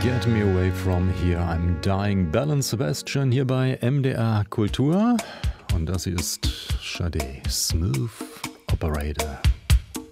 Get Me Away From Here, I'm Dying. Belle und Sebastian hier bei MDR Kultur. Und das hier ist Sade, Smooth Operator.